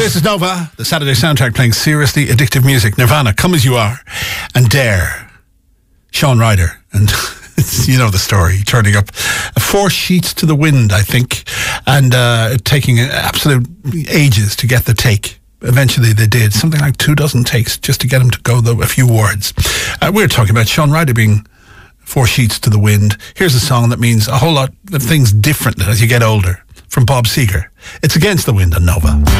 This is Nova, the Saturday soundtrack playing seriously addictive music. Nirvana, Come As You Are, and Dare. Sean Ryder, and you know the story, turning up 4 sheets to the wind, I think, and taking absolute ages to get the take. Eventually they did, something like 24 takes just to get him to go a few words. We're talking about Sean Ryder being 4 sheets to the wind. Here's a song that means a whole lot of things different as you get older, from Bob Seger. It's Against the Wind on Nova.